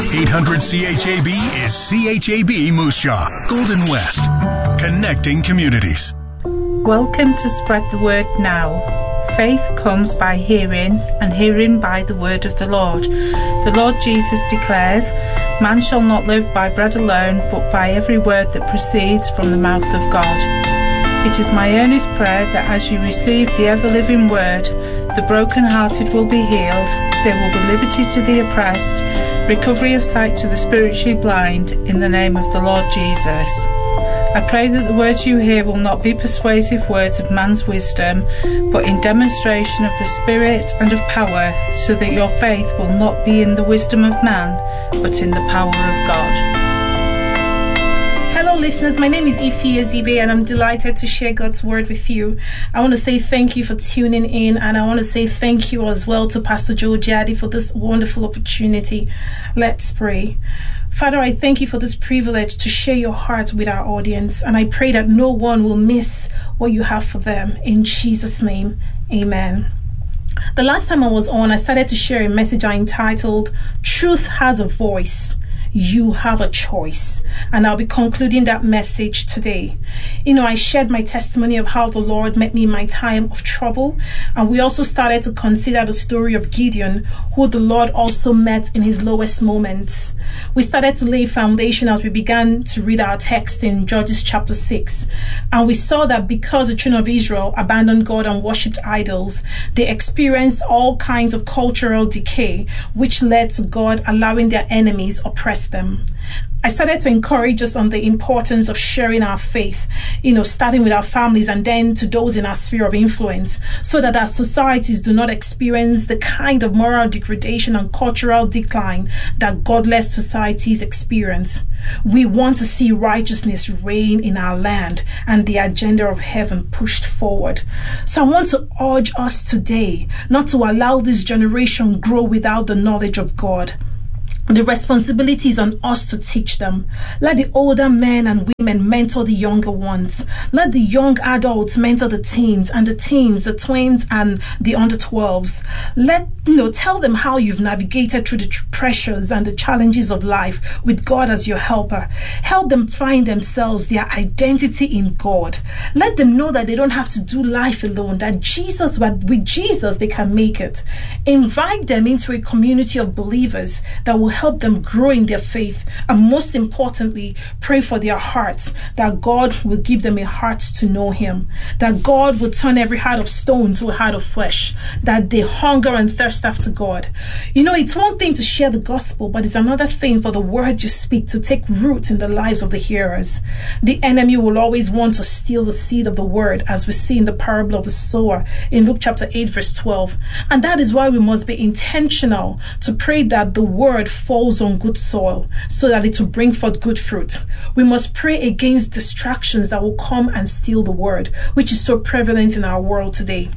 800 CHAB is CHAB Moose Jaw, Golden West, connecting communities. Welcome to Spread the Word Now. Faith comes by hearing, and hearing by the word of the Lord. The Lord Jesus declares, "Man shall not live by bread alone, but by every word that proceeds from the mouth of God." It is my earnest prayer that as you receive the ever-living word, the broken-hearted will be healed, there will be liberty to the oppressed, recovery of sight to the spiritually blind, in the name of the Lord Jesus. I pray that the words you hear will not be persuasive words of man's wisdom, but in demonstration of the Spirit and of power, so that your faith will not be in the wisdom of man, but in the power of God. Hello listeners, my name is Ife Ezibe and I'm delighted to share God's word with you. I want to say thank you for tuning in, and I want to say thank you as well to Pastor Joe Jadi for this wonderful opportunity. Let's pray. Father, I thank you for this privilege to share your heart with our audience, and I pray that no one will miss what you have for them. In Jesus' name, amen. The last time I was on, I started to share a message I entitled, "Truth Has a Voice. You have a choice," and I'll be concluding that message today. I shared my testimony of how the Lord met me in my time of trouble, and we also started to consider the story of Gideon, who the Lord also met in his lowest moments. We started to lay foundation as we began to read our text in Judges chapter 6, and we saw that because the children of Israel abandoned God and worshipped idols, they experienced all kinds of cultural decay, which led to God allowing their enemies oppress them. I started to encourage us on the importance of sharing our faith, starting with our families and then to those in our sphere of influence, so that our societies do not experience the kind of moral degradation and cultural decline that godless societies experience. We want to see righteousness reign in our land and the agenda of heaven pushed forward. So I want to urge us today not to allow this generation grow without the knowledge of God. The responsibility is on us to teach them. Let the older men and women mentor the younger ones. Let the young adults mentor the teens, and the teens, the twins, and the under 12s. Tell them how you've navigated through the pressures and the challenges of life with God as your helper. Help them find themselves, their identity in God. Let them know that they don't have to do life alone, that with Jesus, they can make it. Invite them into a community of believers that will help them grow in their faith, and most importantly, pray for their hearts, that God will give them a heart to know Him, that God will turn every heart of stone to a heart of flesh, that they hunger and thirst after God. It's one thing to share the gospel, but it's another thing for the word you speak to take root in the lives of the hearers. The enemy will always want to steal the seed of the word, as we see in the parable of the sower in Luke chapter 8 verse 12, and that is why we must be intentional to pray that the word falls on good soil so that it will bring forth good fruit. We must pray against distractions that will come and steal the word, which is so prevalent in our world today.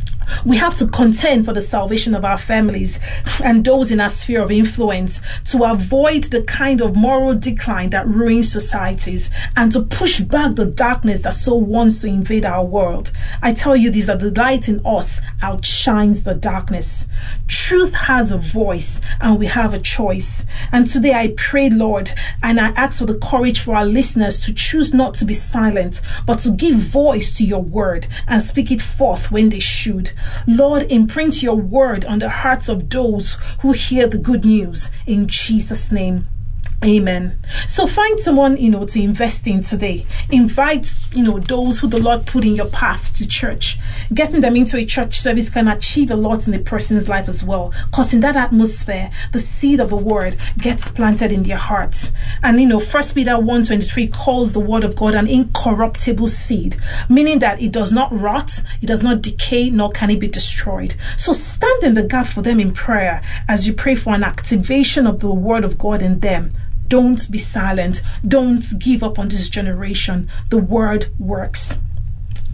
We have to contend for the salvation of our families and those in our sphere of influence, to avoid the kind of moral decline that ruins societies, and to push back the darkness that so wants to invade our world. I tell you, these are the light in us outshines the darkness. Truth has a voice, and we have a choice. And today I pray, Lord, and I ask for the courage for our listeners to choose not to be silent, but to give voice to your word and speak it forth when they should. Lord, imprint your word on the hearts of those who hear the good news. In Jesus' name. Amen. So find someone, to invest in today. Invite, those who the Lord put in your path to church. Getting them into a church service can achieve a lot in a person's life as well, because in that atmosphere, the seed of the word gets planted in their hearts. And, 1 Peter 1:23 calls the word of God an incorruptible seed, meaning that it does not rot, it does not decay, nor can it be destroyed. So stand in the gap for them in prayer as you pray for an activation of the word of God in them. Don't be silent. Don't give up on this generation. The word works.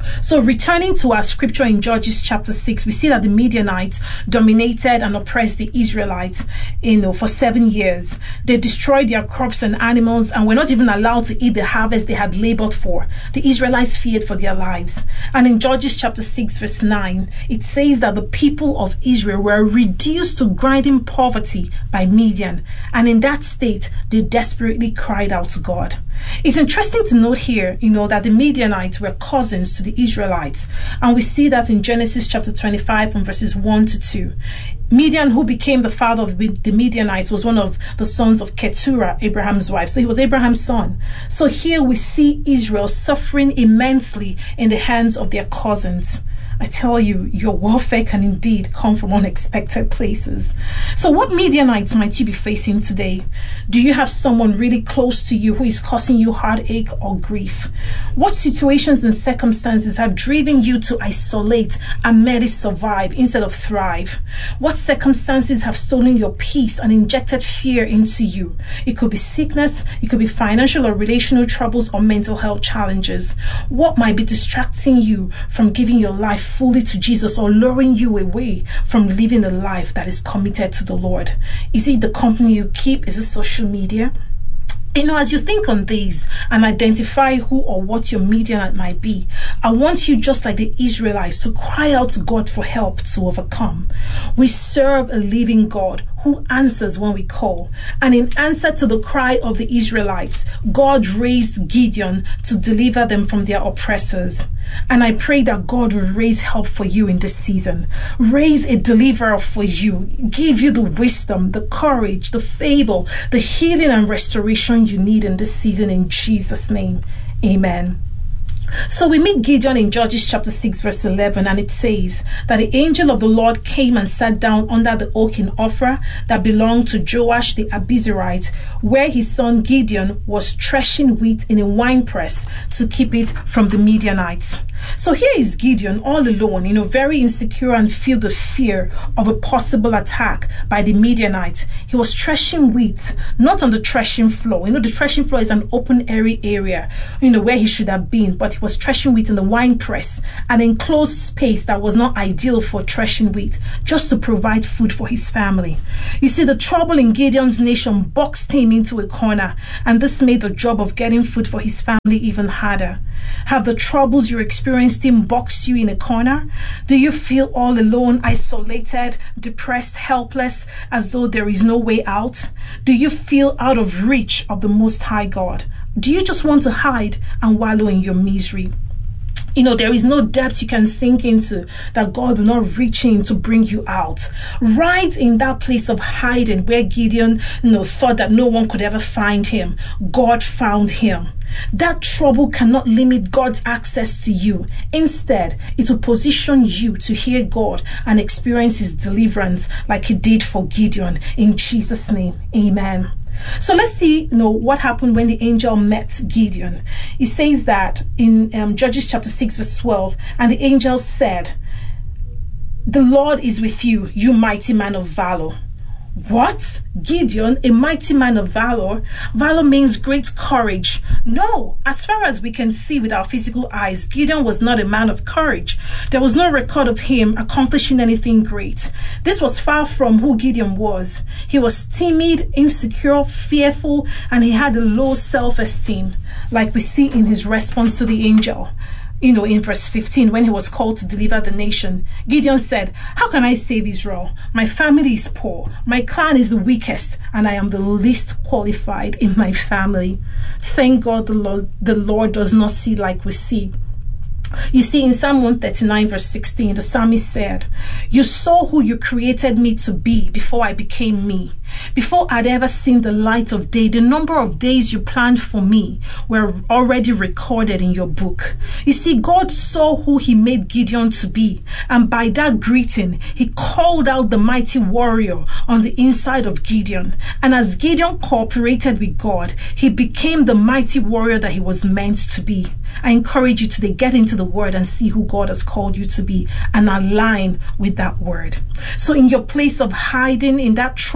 So returning to our scripture in Judges chapter 6, we see that the Midianites dominated and oppressed the Israelites, for 7 years. They destroyed their crops and animals and were not even allowed to eat the harvest they had labored for. The Israelites feared for their lives. And in Judges chapter 6 verse 9, it says that the people of Israel were reduced to grinding poverty by Midian. And in that state, they desperately cried out to God. It's interesting to note here, that the Midianites were cousins to the Israelites. And we see that in Genesis chapter 25 from verses 1 to 2. Midian, who became the father of the Midianites, was one of the sons of Keturah, Abraham's wife. So he was Abraham's son. So here we see Israel suffering immensely in the hands of their cousins. I tell you, your warfare can indeed come from unexpected places. So what Midianites might you be facing today? Do you have someone really close to you who is causing you heartache or grief? What situations and circumstances have driven you to isolate and merely survive instead of thrive? What circumstances have stolen your peace and injected fear into you? It could be sickness, it could be financial or relational troubles or mental health challenges. What might be distracting you from giving your life fully to Jesus or luring you away from living a life that is committed to the Lord? Is it the company you keep? Is it social media? As you think on these and identify who or what your Midianite might be, I want you, just like the Israelites, to cry out to God for help to overcome. We serve a living God who answers when we call. And in answer to the cry of the Israelites, God raised Gideon to deliver them from their oppressors. And I pray that God will raise help for you in this season. Raise a deliverer for you. Give you the wisdom, the courage, the favor, the healing and restoration you need in this season in Jesus' name. Amen. So we meet Gideon in Judges chapter 6 verse 11, and it says that the angel of the Lord came and sat down under the oak in Ophrah that belonged to Joash the Abiezrite, where his son Gideon was threshing wheat in a winepress to keep it from the Midianites. So here is Gideon all alone, very insecure and filled with fear of a possible attack by the Midianites. He was threshing wheat, not on the threshing floor. The threshing floor is an open airy area, where he should have been, but he was threshing wheat in the wine press, an enclosed space that was not ideal for threshing wheat, just to provide food for his family. You see, the trouble in Gideon's nation boxed him into a corner, and this made the job of getting food for his family even harder. Have the troubles you experienced boxed you in a corner? Do you feel all alone, isolated, depressed, helpless, as though there is no way out? Do you feel out of reach of the Most High God? Do you just want to hide and wallow in your misery? There is no depth you can sink into that God will not reach in to bring you out. Right in that place of hiding where Gideon thought that no one could ever find him, God found him. That trouble cannot limit God's access to you. Instead, it will position you to hear God and experience his deliverance like he did for Gideon. In Jesus' name, amen. So let's see, what happened when the angel met Gideon. It says that in Judges chapter 6 verse 12, and the angel said, "The Lord is with you, you mighty man of valor." What? Gideon, a mighty man of valor? Valor means great courage. No, as far as we can see with our physical eyes, Gideon was not a man of courage. There was no record of him accomplishing anything great. This was far from who Gideon was. He was timid, insecure, fearful, and he had a low self-esteem, like we see in his response to the angel. In verse 15, when he was called to deliver the nation, Gideon said, "How can I save Israel? My family is poor, my clan is the weakest, and I am the least qualified in my family." Thank God the Lord does not see like we see. You see, in Psalm 139 verse 16, the psalmist said, "You saw who you created me to be before I became me. Before I'd ever seen the light of day, the number of days you planned for me were already recorded in your book." You see, God saw who he made Gideon to be, and by that greeting, he called out the mighty warrior on the inside of Gideon. And as Gideon cooperated with God, he became the mighty warrior that he was meant to be. I encourage you today, get into the word and see who God has called you to be and align with that word. So in your place of hiding, in that trouble, whether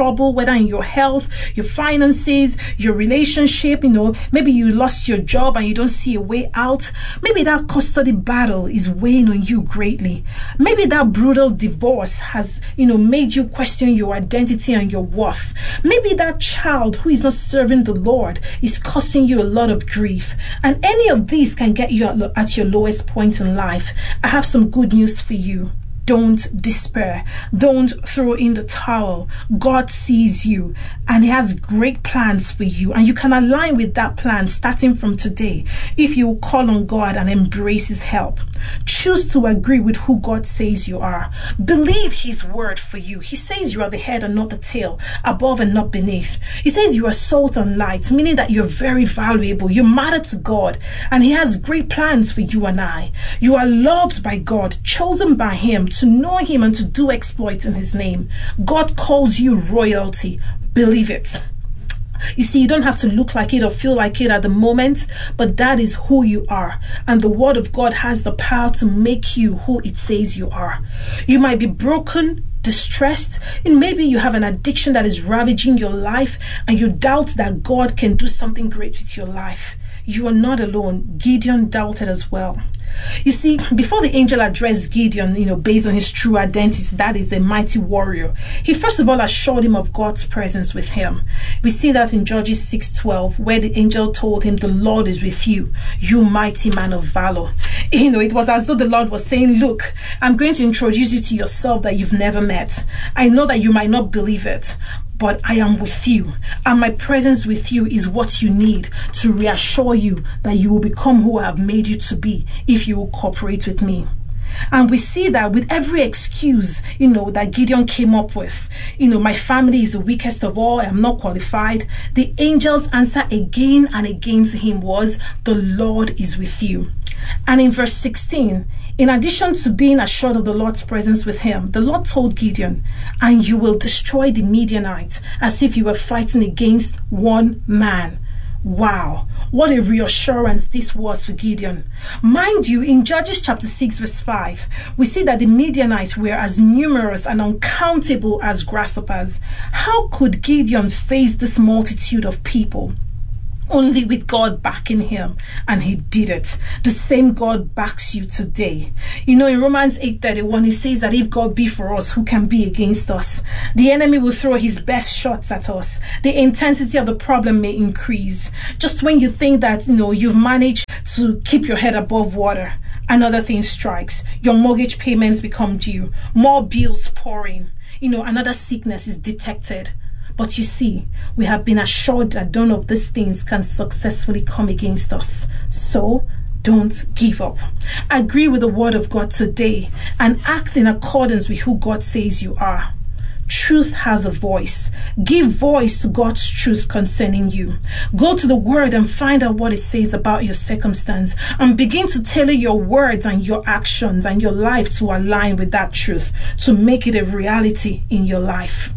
whether in your health, your finances, your relationship, maybe you lost your job and you don't see a way out. Maybe that custody battle is weighing on you greatly. Maybe that brutal divorce has, made you question your identity and your worth. Maybe that child who is not serving the Lord is causing you a lot of grief. And any of these can get you at your lowest point in life. I have some good news for you. Don't despair. Don't throw in the towel. God sees you and He has great plans for you. And you can align with that plan starting from today if you call on God and embrace His help. Choose to agree with who God says you are. Believe His word for you. He says you are the head and not the tail, above and not beneath. He says you are salt and light, meaning that you're very valuable. You matter to God and He has great plans for you and I. You are loved by God, chosen by Him to know Him and to do exploits in His name. God calls you royalty. Believe it. You see, you don't have to look like it or feel like it at the moment, but that is who you are. And the Word of God has the power to make you who it says you are. You might be broken, distressed, and maybe you have an addiction that is ravaging your life and you doubt that God can do something great with your life. You are not alone. Gideon doubted as well. You see, before the angel addressed Gideon, based on his true identity, that is a mighty warrior, he first of all assured him of God's presence with him. We see that in Judges 6:12, where the angel told him, "The Lord is with you, you mighty man of valor." It was as though the Lord was saying, "Look, I'm going to introduce you to yourself that you've never met. I know that you might not believe it, but I am with you, and my presence with you is what you need to reassure you that you will become who I have made you to be if you will cooperate with me." And we see that with every excuse, that Gideon came up with, my family is the weakest of all, I am not qualified. The angel's answer again and again to him was, "The Lord is with you." And in verse 16, in addition to being assured of the Lord's presence with him, the Lord told Gideon, "And you will destroy the Midianites as if you were fighting against one man." Wow, what a reassurance this was for Gideon. Mind you, in Judges chapter 6 verse 5, we see that the Midianites were as numerous and uncountable as grasshoppers. How could Gideon face this multitude of people? Only with God backing him, and he did it. The same God backs you today. In Romans 8:31, he says that if God be for us, who can be against us? The enemy will throw his best shots at us. The intensity of the problem may increase. Just when you think that, you've managed to keep your head above water, another thing strikes. Your mortgage payments become due. More bills pouring. Another sickness is detected. But you see, we have been assured that none of these things can successfully come against us. So, don't give up. Agree with the word of God today and act in accordance with who God says you are. Truth has a voice. Give voice to God's truth concerning you. Go to the word and find out what it says about your circumstance and begin to tailor your words and your actions and your life to align with that truth to make it a reality in your life.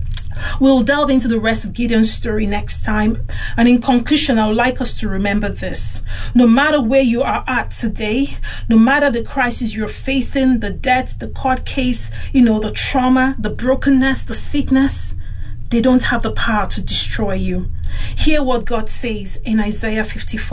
We'll delve into the rest of Gideon's story next time. And in conclusion, I would like us to remember this. No matter where you are at today, no matter the crisis you're facing, the debt, the court case, the trauma, the brokenness, the sickness, they don't have the power to destroy you. Hear what God says in Isaiah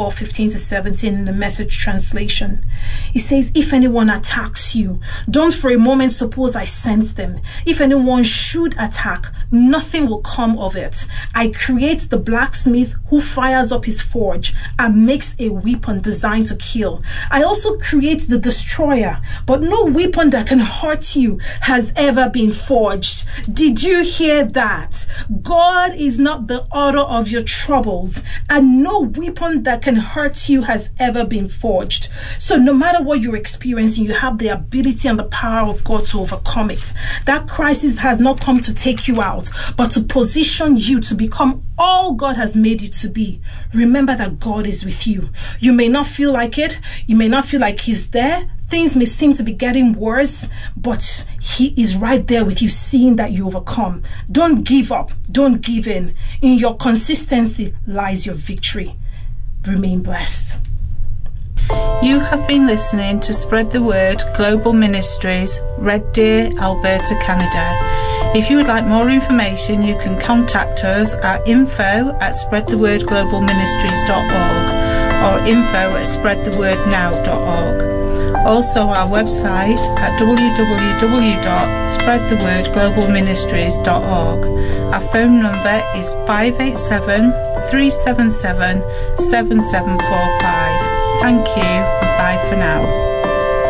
54:15-17 in the Message translation. He says, "If anyone attacks you, don't for a moment suppose I sent them. If anyone should attack, nothing will come of it. I create the blacksmith who fires up his forge and makes a weapon designed to kill. I also create the destroyer, but no weapon that can hurt you has ever been forged." Did you hear that? God is not the author of your troubles, and no weapon that can hurt you has ever been forged. So no matter what you're experiencing, you have the ability and the power of God to overcome it. That crisis has not come to take you out, but to position you to become all God has made you to be. Remember that God is with you. You may not feel like it. You may not feel like He's there. Things may seem to be getting worse, but He is right there with you, seeing that you overcome. Don't give up. Don't give in. In your consistency lies your victory. Remain blessed. You have been listening to Spread the Word Global Ministries, Red Deer, Alberta, Canada. If you would like more information, you can contact us at info@spreadthewordglobalministries.org or info@spreadthewordnow.org. Also our website at www.spreadthewordglobalministries.org. Our phone number is 587-377-7745. Thank you and bye for now.